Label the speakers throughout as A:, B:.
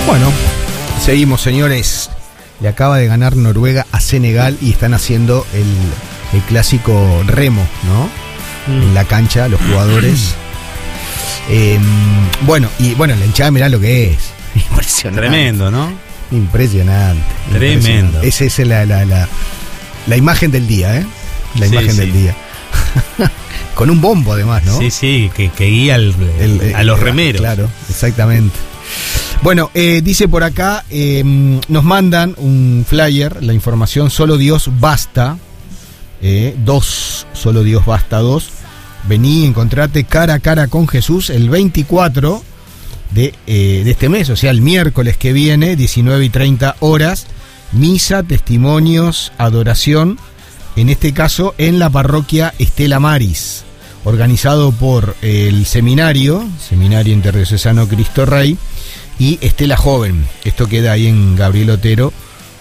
A: Bueno, seguimos, señores. Le acaba de ganar Noruega a Senegal y están haciendo el clásico remo, ¿no? En la cancha, los jugadores. Bueno, la hinchada, mirá lo que es. Impresionante.
B: Tremendo, ¿no?
A: Impresionante.
B: Tremendo.
A: Esa es la imagen del día, ¿eh? La imagen del día. Con un bombo, además, ¿no?
B: Sí, que guía a los remeros.
A: Claro, exactamente. Bueno, dice por acá, nos mandan un flyer, la información Solo Dios Basta, 2, Solo Dios Basta 2. Vení, encontrate cara a cara con Jesús el 24 de este mes, o sea, el miércoles que viene, 19:30 horas, misa, testimonios, adoración, en este caso en la parroquia Estela Maris, organizado por el Seminario Interdiocesano Cristo Rey y Estela Joven. Esto queda ahí en Gabriel Otero,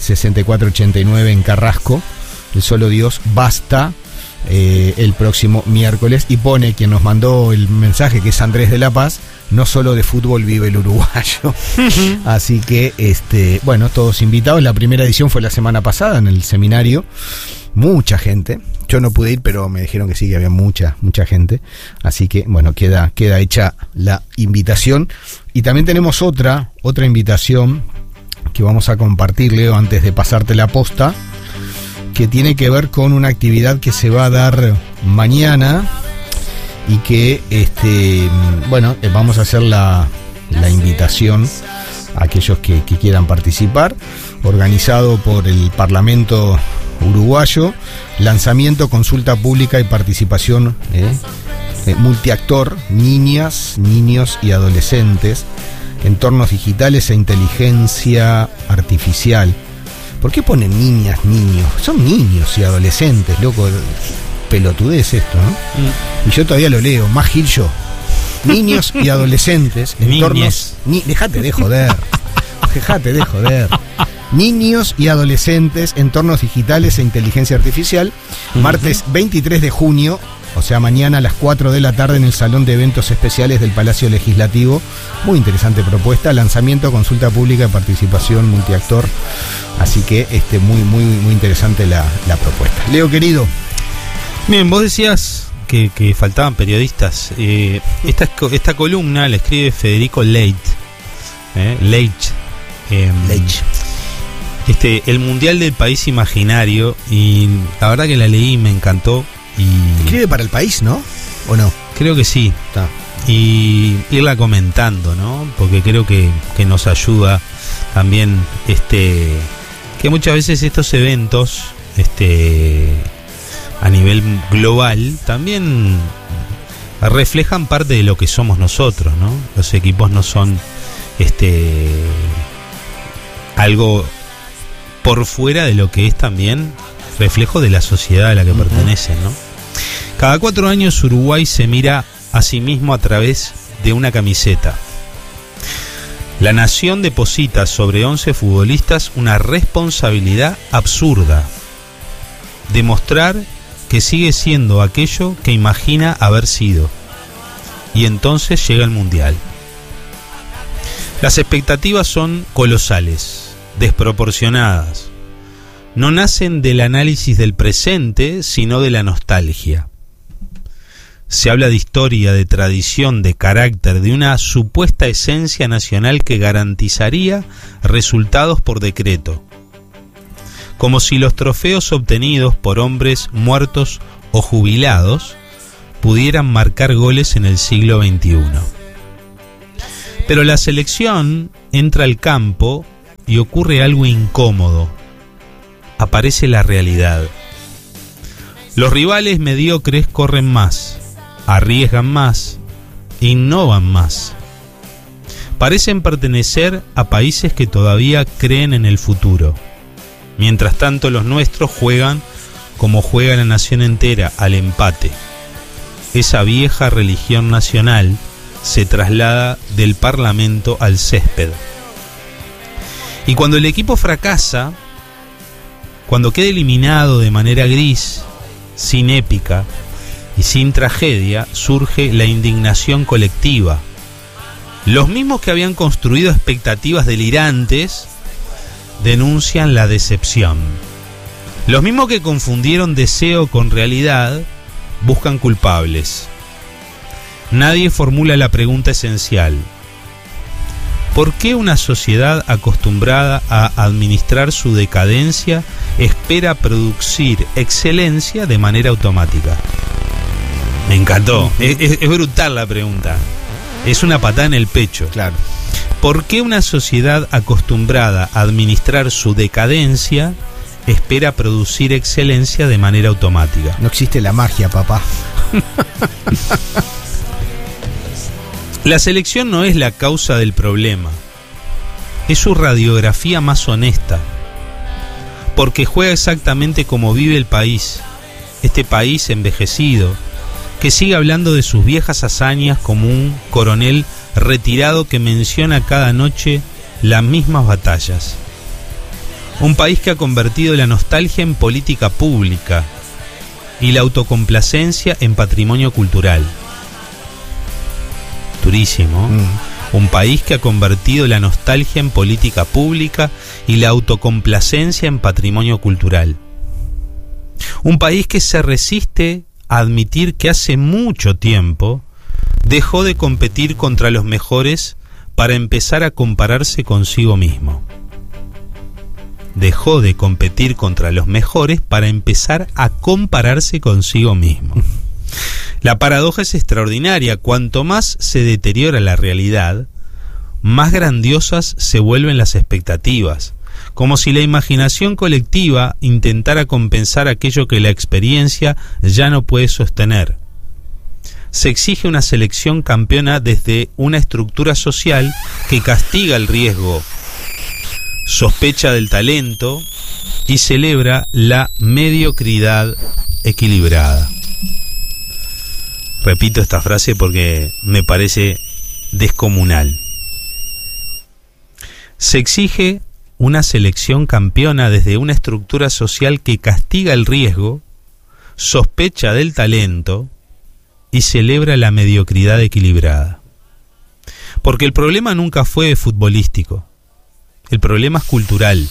A: 6489 en Carrasco. El Solo Dios Basta el próximo miércoles. Y pone quien nos mandó el mensaje, que es Andrés de la Paz, no solo de fútbol vive el uruguayo. Así que, bueno, todos invitados. La primera edición fue la semana pasada en el seminario. Mucha gente. Yo no pude ir, pero me dijeron que sí, que había mucha gente. Así que, bueno, queda hecha la invitación. Y también tenemos otra invitación que vamos a compartir, Leo, antes de pasarte la posta, que tiene que ver con una actividad que se va a dar mañana y que, vamos a hacer la invitación a aquellos que quieran participar, organizado por el Parlamento Uruguayo, lanzamiento, consulta pública y participación multiactor, niñas, niños y adolescentes, entornos digitales e inteligencia artificial. ¿Por qué ponen niñas, niños? Son niños y adolescentes, loco. Pelotudez esto, ¿no? Y yo todavía lo leo, más gil yo. Niños y adolescentes, entornos... Dejate de joder. Niños y adolescentes, entornos digitales e inteligencia artificial. Martes 23 de junio, o sea, mañana a las 4 de la tarde en el Salón de Eventos Especiales del Palacio Legislativo. Muy interesante propuesta. Lanzamiento, consulta pública y participación multiactor. Así que muy interesante la propuesta. Leo, querido.
B: Bien, vos decías que faltaban periodistas. Esta columna la escribe Federico Leitch. Leitch. El Mundial del País Imaginario. Y la verdad que la leí y me encantó. Y
A: escribe para El País, ¿no? ¿O no?
B: Creo que sí.
A: Está.
B: Y irla comentando, ¿no? Porque creo que nos ayuda también que muchas veces estos eventos a nivel global también reflejan parte de lo que somos nosotros, ¿no? Los equipos no son algo por fuera de lo que es también reflejo de la sociedad a la que pertenecen, ¿no? Cada 4 años Uruguay se mira a sí mismo a través de una camiseta. La nación deposita sobre 11 futbolistas una responsabilidad absurda: demostrar que sigue siendo aquello que imagina haber sido. Y entonces llega el Mundial. Las expectativas son colosales, desproporcionadas. No nacen del análisis del presente, sino de la nostalgia. Se habla de historia, de tradición, de carácter, de una supuesta esencia nacional que garantizaría resultados por decreto. Como si los trofeos obtenidos por hombres muertos o jubilados pudieran marcar goles en el siglo XXI. Pero la selección entra al campo y ocurre algo incómodo. Aparece la realidad. Los rivales mediocres corren más, arriesgan más, innovan más. Parecen pertenecer a países que todavía creen en el futuro. Mientras tanto, los nuestros juegan como juega la nación entera, al empate. Esa vieja religión nacional se traslada del Parlamento al césped. Y cuando el equipo fracasa, cuando queda eliminado de manera gris, sin épica y sin tragedia, surge la indignación colectiva. Los mismos que habían construido expectativas delirantes denuncian la decepción. Los mismos que confundieron deseo con realidad buscan culpables. Nadie formula la pregunta esencial: ¿por qué una sociedad acostumbrada a administrar su decadencia espera producir excelencia de manera automática? Me encantó. Es brutal la pregunta. Es una patada en el pecho.
A: Claro.
B: ¿Por qué una sociedad acostumbrada a administrar su decadencia espera producir excelencia de manera automática?
A: No existe la magia, papá.
B: La selección no es la causa del problema, es su radiografía más honesta, porque juega exactamente como vive el país, este país envejecido, que sigue hablando de sus viejas hazañas como un coronel retirado que menciona cada noche las mismas batallas. Un país que ha convertido la nostalgia en política pública y la autocomplacencia en patrimonio cultural. Durísimo. Un país que ha convertido la nostalgia en política pública y la autocomplacencia en patrimonio cultural. Un país que se resiste a admitir que hace mucho tiempo dejó de competir contra los mejores para empezar a compararse consigo mismo. Dejó de competir contra los mejores para empezar a compararse consigo mismo. La paradoja es extraordinaria. Cuanto más se deteriora la realidad, más grandiosas se vuelven las expectativas, como si la imaginación colectiva intentara compensar aquello que la experiencia ya no puede sostener. Se exige una selección campeona desde una estructura social que castiga el riesgo, sospecha del talento y celebra la mediocridad equilibrada. Repito esta frase porque me parece descomunal. Se exige una selección campeona desde una estructura social que castiga el riesgo, sospecha del talento y celebra la mediocridad equilibrada. Porque el problema nunca fue futbolístico. El problema es cultural.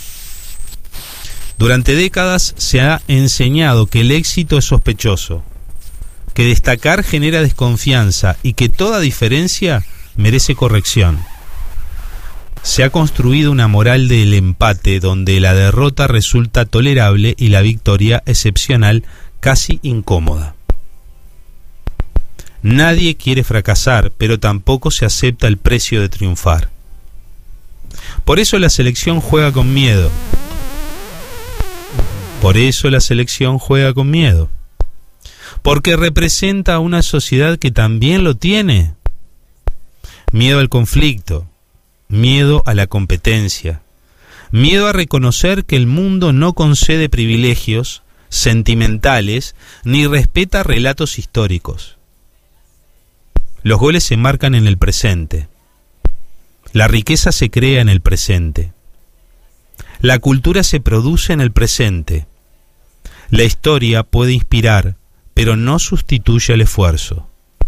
B: Durante décadas se ha enseñado que el éxito es sospechoso, que destacar genera desconfianza y que toda diferencia merece corrección. Se ha construido una moral del empate donde la derrota resulta tolerable y la victoria excepcional, casi incómoda. Nadie quiere fracasar, pero tampoco se acepta el precio de triunfar. Por eso la selección juega con miedo. Por eso la selección juega con miedo. Porque representa a una sociedad que también lo tiene. Miedo al conflicto, miedo a la competencia, miedo a reconocer que el mundo no concede privilegios sentimentales ni respeta relatos históricos. Los goles se marcan en el presente. La riqueza se crea en el presente. La cultura se produce en el presente. La historia puede inspirar, pero no sustituye el esfuerzo.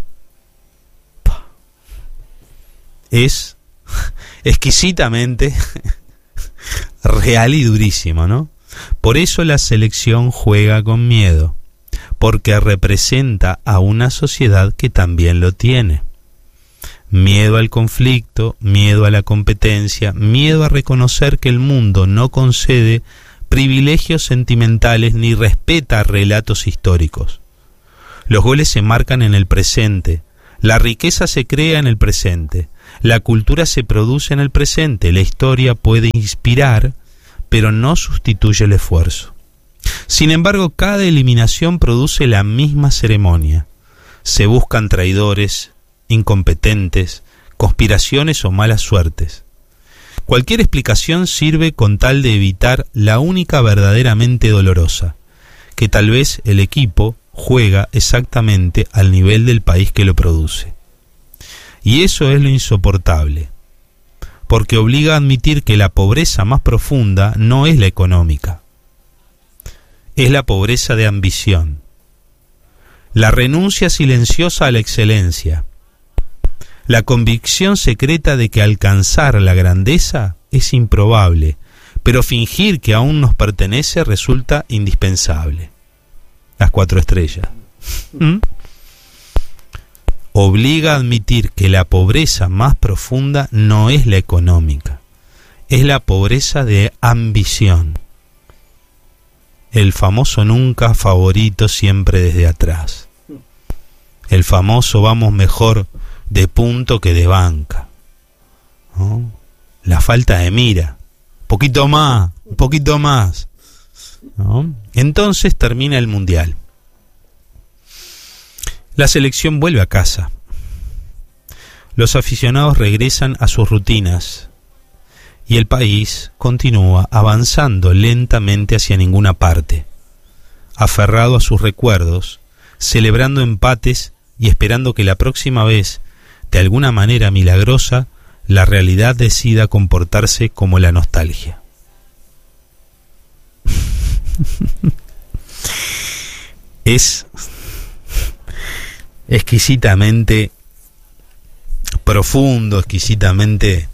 B: Es exquisitamente real y durísimo, ¿no? Por eso la selección juega con miedo, porque representa a una sociedad que también lo tiene. Miedo al conflicto, miedo a la competencia, miedo a reconocer que el mundo no concede privilegios sentimentales ni respeta relatos históricos. Los goles se marcan en el presente, la riqueza se crea en el presente, la cultura se produce en el presente, la historia puede inspirar, pero no sustituye el esfuerzo. Sin embargo, cada eliminación produce la misma ceremonia. Se buscan traidores, incompetentes, conspiraciones o malas suertes. Cualquier explicación sirve con tal de evitar la única verdaderamente dolorosa, que tal vez el equipo juega exactamente al nivel del país que lo produce. Y eso es lo insoportable, porque obliga a admitir que la pobreza más profunda no es la económica, es la pobreza de ambición, la renuncia silenciosa a la excelencia, La convicción secreta de que alcanzar la grandeza es improbable, pero fingir que aún nos pertenece resulta indispensable. Las 4 estrellas. Obliga a admitir que la pobreza más profunda no es la económica, es la pobreza de ambición. El famoso nunca favorito siempre desde atrás. El famoso vamos mejor de punto que de banca, ¿no? La falta de mira, un poquito más, ¿no? Entonces termina el mundial. La selección vuelve a casa. Los aficionados regresan a sus rutinas y el país continúa avanzando lentamente hacia ninguna parte, aferrado a sus recuerdos, celebrando empates y esperando que la próxima vez, de alguna manera milagrosa, la realidad decida comportarse como la nostalgia. Es exquisitamente profundo, exquisitamente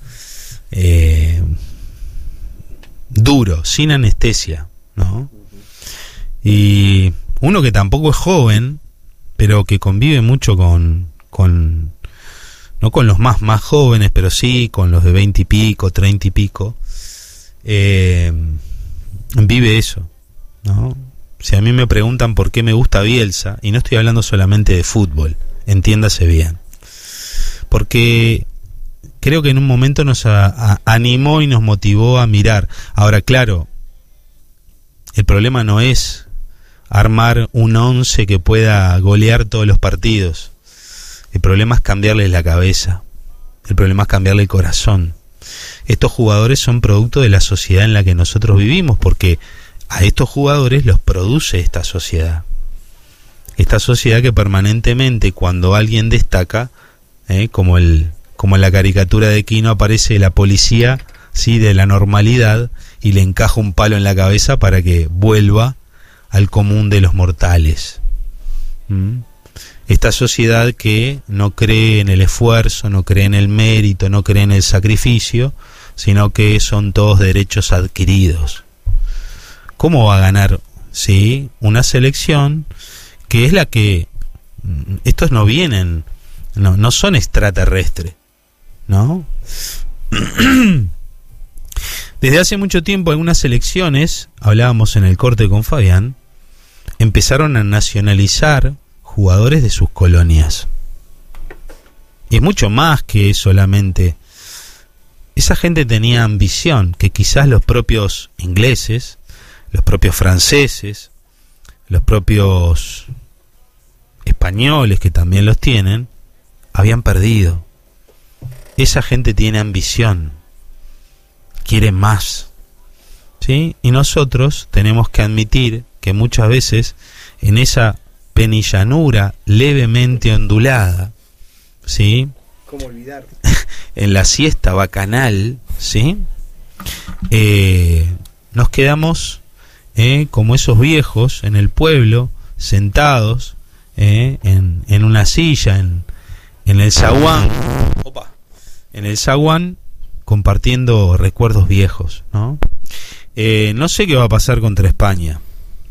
B: duro, sin anestesia, ¿no? Y uno que tampoco es joven, pero que convive mucho no con los más jóvenes, pero sí con los de 20 y pico, 30 y pico, vive eso, ¿no? Si a mí me preguntan por qué me gusta Bielsa, y no estoy hablando solamente de fútbol, entiéndase bien, porque creo que en un momento nos animó y nos motivó a mirar. Ahora, claro, el problema no es armar un 11 que pueda golear todos los partidos. El problema es cambiarles la cabeza. El problema es cambiarle el corazón. Estos jugadores son producto de la sociedad en la que nosotros vivimos, porque a estos jugadores los produce esta sociedad. Esta sociedad que permanentemente, cuando alguien destaca, como en la caricatura de Quino, aparece la policía, ¿sí?, de la normalidad y le encaja un palo en la cabeza para que vuelva al común de los mortales. Esta sociedad que no cree en el esfuerzo, no cree en el mérito, no cree en el sacrificio, sino que son todos derechos adquiridos. ¿Cómo va a ganar, sí, una selección que es la que estos no vienen, no son extraterrestres, ¿no? Desde hace mucho tiempo algunas selecciones, hablábamos en el corte con Fabián, empezaron a nacionalizar jugadores de sus colonias. Y es mucho más que solamente. Esa gente tenía ambición que quizás los propios ingleses, los propios franceses, los propios españoles, que también los tienen, habían perdido. Esa gente tiene ambición, quiere más, ¿sí? Y nosotros tenemos que admitir que muchas veces en esa penillanura levemente ondulada, ¿sí?,
A: ¿cómo olvidar?
B: En la siesta bacanal, ¿sí?, nos quedamos como esos viejos en el pueblo, sentados en una silla, en el zaguán, en el zaguán, compartiendo recuerdos viejos, ¿no? No sé qué va a pasar contra España,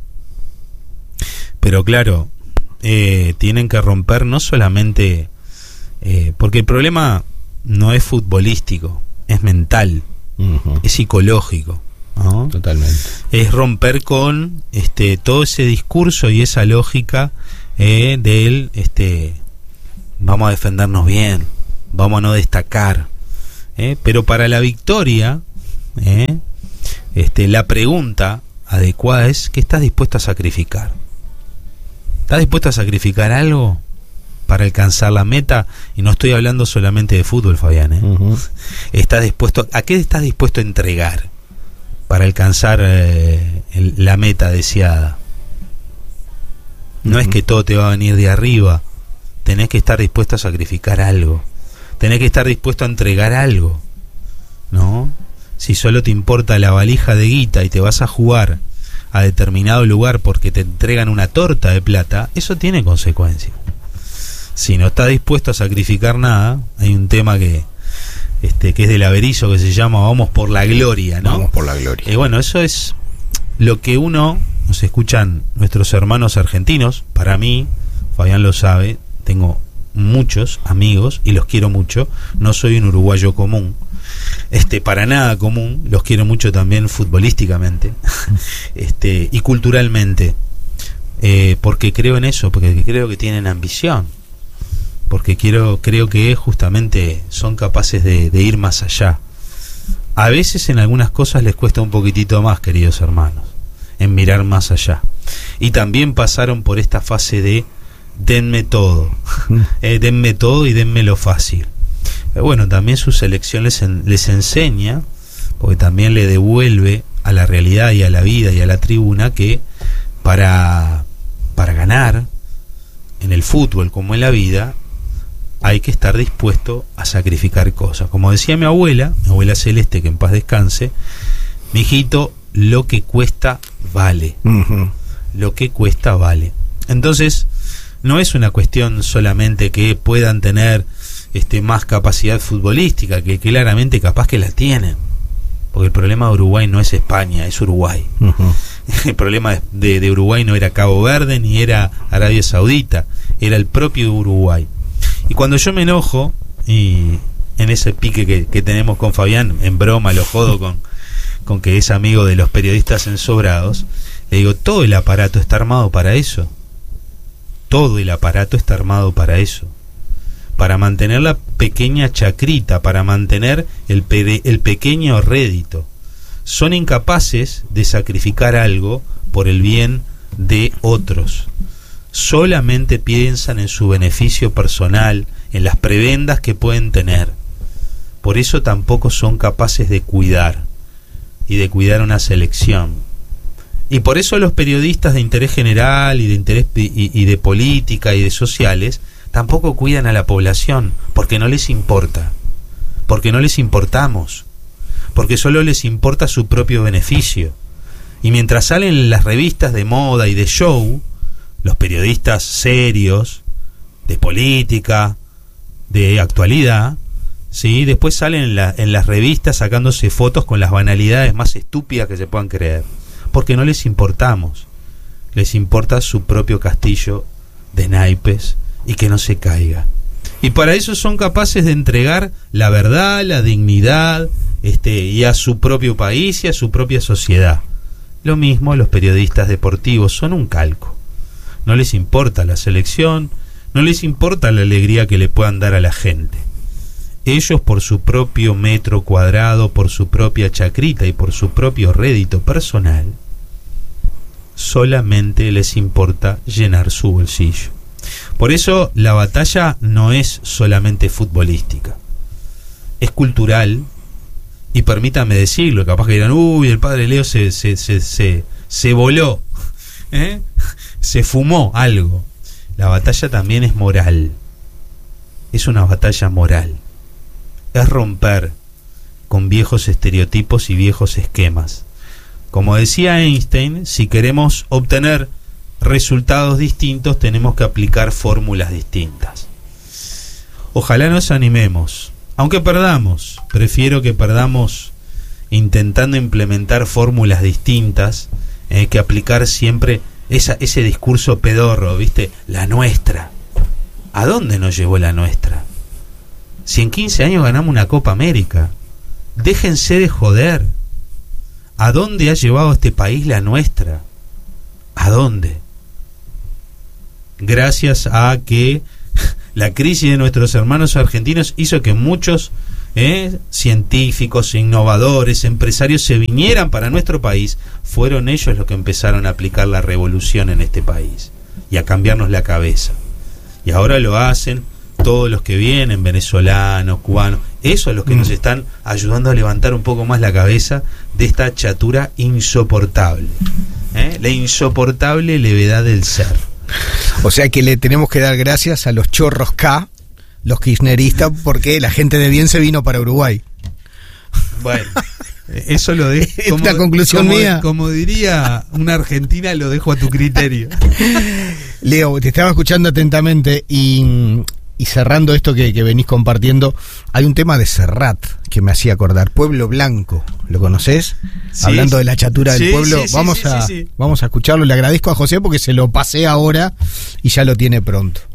B: pero claro, tienen que romper no solamente, porque el problema no es futbolístico, es mental, es psicológico, ¿no?
A: Totalmente.
B: Es romper con todo ese discurso y esa lógica del vamos a defendernos bien, vamos a no destacar, pero para la victoria, la pregunta adecuada es: ¿qué estás dispuesto a sacrificar? ¿Estás dispuesto a sacrificar algo para alcanzar la meta? Y no estoy hablando solamente de fútbol, Fabián, ¿Estás dispuesto a qué estás dispuesto a entregar para alcanzar la meta deseada? No es que todo te va a venir de arriba. Tenés que estar dispuesto a sacrificar algo. Tenés que estar dispuesto a entregar algo, ¿no? Si solo te importa la valija de guita y te vas a jugar a determinado lugar porque te entregan una torta de plata, eso tiene consecuencias. si no está dispuesto a sacrificar nada, hay un tema que es del Averizo, que se llama Vamos por la Gloria, ¿no?
A: Vamos por la gloria.
B: Y bueno, eso es lo que nos escuchan nuestros hermanos argentinos. Para mí, Fabián lo sabe, tengo muchos amigos y los quiero mucho. No soy un uruguayo común, para nada común. Los quiero mucho también futbolísticamente y culturalmente, porque creo en eso, porque creo que tienen ambición, porque creo que justamente son capaces de ir más allá. A veces en algunas cosas les cuesta un poquitito más, queridos hermanos, en mirar más allá. Y también pasaron por esta fase de denme todo, denme todo y denme lo fácil. Bueno, también su selección les enseña, porque también le devuelve a la realidad y a la vida y a la tribuna, que para ganar en el fútbol como en la vida hay que estar dispuesto a sacrificar cosas. Como decía mi abuela Celeste, que en paz descanse: mijito, lo que cuesta vale. Lo que cuesta vale. Entonces, no es una cuestión solamente que puedan tener más capacidad futbolística, que claramente capaz que la tienen, porque el problema de Uruguay no es España, es Uruguay. El problema de Uruguay no era Cabo Verde ni era Arabia Saudita, era el propio Uruguay. Y cuando yo me enojo, y en ese pique que tenemos con Fabián, en broma lo jodo con que es amigo de los periodistas ensobrados, le digo: todo el aparato está armado para eso. Todo el aparato está armado para eso, para mantener la pequeña chacrita, para mantener el pequeño rédito. Son incapaces de sacrificar algo por el bien de otros. Solamente piensan en su beneficio personal, en las prebendas que pueden tener. Por eso tampoco son capaces de cuidar, y de cuidar una selección. Y por eso los periodistas de interés general y de interés y de política y de sociales tampoco cuidan a la población, porque no les importa, porque no les importamos, porque solo les importa su propio beneficio. Y mientras salen las revistas de moda y de show, los periodistas serios, de política, de actualidad, ¿sí?, después salen en las revistas sacándose fotos con las banalidades más estúpidas que se puedan creer, porque no les importamos. Les importa su propio castillo de naipes y que no se caiga. Y para eso son capaces de entregar la verdad, la dignidad, y a su propio país y a su propia sociedad. Lo mismo los periodistas deportivos, son un calco. No les importa la selección, no les importa la alegría que le puedan dar a la gente. Ellos, por su propio metro cuadrado, por su propia chacrita y por su propio rédito personal, solamente les importa llenar su bolsillo. Por eso la batalla no es solamente futbolística, es cultural. Y permítanme decirlo, capaz que dirán: uy, el padre Leo se voló, se fumó algo. La batalla también es moral, es una batalla moral. Es romper con viejos estereotipos y viejos esquemas. Como decía Einstein, si queremos obtener resultados distintos, tenemos que aplicar fórmulas distintas. Ojalá nos animemos, aunque perdamos. Prefiero que perdamos intentando implementar fórmulas distintas, que aplicar siempre ese discurso pedorro, ¿viste? La nuestra. ¿A dónde nos llevó la nuestra? Si en 15 años ganamos una Copa América, déjense de joder. ¿A dónde ha llevado este país la nuestra? ¿A dónde? Gracias a que la crisis de nuestros hermanos argentinos hizo que muchos científicos, innovadores, empresarios se vinieran para nuestro país. Fueron ellos los que empezaron a aplicar la revolución en este país y a cambiarnos la cabeza. Y ahora lo hacen todos los que vienen, venezolanos, cubanos. Esos los que nos están ayudando a levantar un poco más la cabeza de esta chatura insoportable, la insoportable levedad del ser.
A: O sea que le tenemos que dar gracias a los chorros K, los kirchneristas, porque la gente de bien se vino para Uruguay.
B: Bueno, eso lo dejo.
A: La conclusión mía.
B: Como diría una argentina, lo dejo a tu criterio.
A: Leo, te estaba escuchando atentamente y cerrando esto que venís compartiendo, hay un tema de Serrat que me hacía acordar, Pueblo Blanco, ¿lo conocés?
B: Sí,
A: hablando de la chatura del pueblo,
B: sí,
A: vamos a escucharlo, le agradezco a José porque se lo pasé ahora y ya lo tiene pronto.